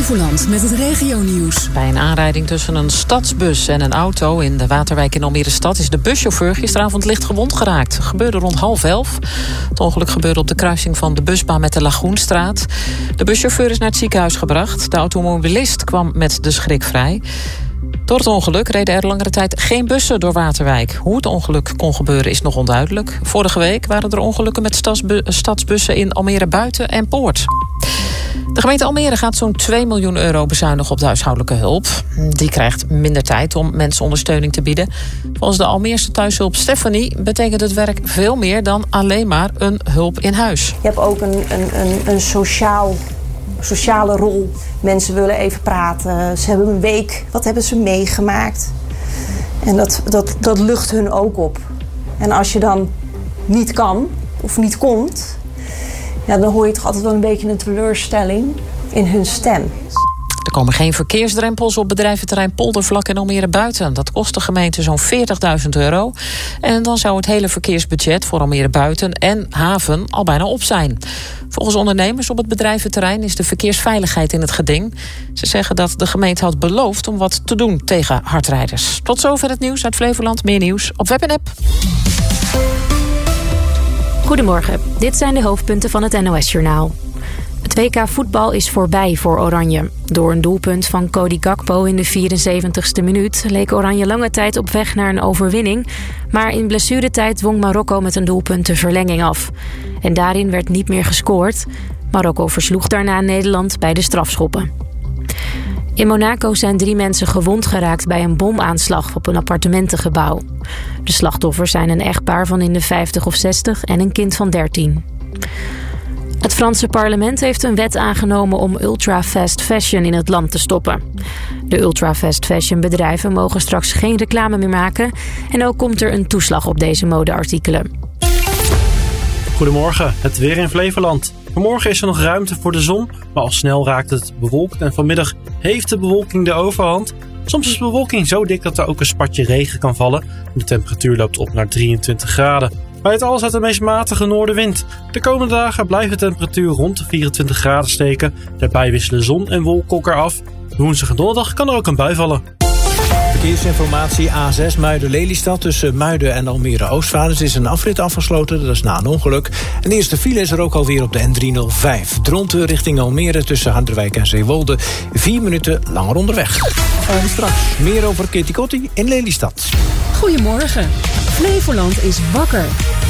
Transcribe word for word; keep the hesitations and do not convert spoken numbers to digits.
Flevoland met het regionieuws. Bij een aanrijding tussen een stadsbus en een auto in de Waterwijk in Almere Stad is de buschauffeur gisteravond licht gewond geraakt. Het gebeurde rond half elf. Het ongeluk gebeurde op de kruising van de busbaan met de Lagoenstraat. De buschauffeur is naar het ziekenhuis gebracht. De automobilist kwam met de schrik vrij. Door het ongeluk reden er langere tijd geen bussen door Waterwijk. Hoe het ongeluk kon gebeuren is nog onduidelijk. Vorige week waren er ongelukken met stadsbu- stadsbussen in Almere Buiten en Poort. De gemeente Almere gaat zo'n twee miljoen euro bezuinigen op de huishoudelijke hulp. Die krijgt minder tijd om mensen ondersteuning te bieden. Volgens de Almeerse thuishulp Stephanie betekent het werk veel meer dan alleen maar een hulp in huis. Je hebt ook een, een, een, een sociaal, sociale rol. Mensen willen even praten. Ze hebben een week. Wat hebben ze meegemaakt? En dat, dat, dat lucht hun ook op. En als je dan niet kan of niet komt, ja, dan hoor je toch altijd wel een beetje een teleurstelling in hun stem. Er komen geen verkeersdrempels op bedrijventerrein Poldervlak en Almere Buiten. Dat kost de gemeente zo'n veertigduizend euro. En dan zou het hele verkeersbudget voor Almere Buiten en haven al bijna op zijn. Volgens ondernemers op het bedrijventerrein is de verkeersveiligheid in het geding. Ze zeggen dat de gemeente had beloofd om wat te doen tegen hardrijders. Tot zover het nieuws uit Flevoland. Meer nieuws op web en app. Goedemorgen, dit zijn de hoofdpunten van het N O S-journaal. Het W K voetbal is voorbij voor Oranje. Door een doelpunt van Cody Gakpo in de vierenzeventigste minuut leek Oranje lange tijd op weg naar een overwinning. Maar in blessuretijd dwong Marokko met een doelpunt de verlenging af. En daarin werd niet meer gescoord. Marokko versloeg daarna Nederland bij de strafschoppen. In Monaco zijn drie mensen gewond geraakt bij een bomaanslag op een appartementengebouw. De slachtoffers zijn een echtpaar van in de vijftig of zestig en een kind van dertien. Het Franse parlement heeft een wet aangenomen om ultra-fast fashion in het land te stoppen. De ultra-fast fashion bedrijven mogen straks geen reclame meer maken en ook komt er een toeslag op deze modeartikelen. Goedemorgen, het weer in Flevoland. Vanmorgen is er nog ruimte voor de zon, maar al snel raakt het bewolkt en vanmiddag heeft de bewolking de overhand. Soms is de bewolking zo dik dat er ook een spatje regen kan vallen. De temperatuur loopt op naar drieëntwintig graden. Bij het alles uit de meest matige noordenwind. De komende dagen blijft de temperatuur rond de vierentwintig graden steken. Daarbij wisselen zon en wolken elkaar af. Woensdag en donderdag kan er ook een bui vallen. Verkeersinformatie A zes Muiden-Lelystad tussen Muiden en Almere Oostvaarders is een afrit afgesloten. Dat is na een ongeluk. En de eerste file is er ook alweer op de N driehonderdvijf. Dronten richting Almere tussen Harderwijk en Zeewolde. Vier minuten langer onderweg. En straks meer over Kitty Kotti in Lelystad. Goedemorgen. Flevoland is wakker.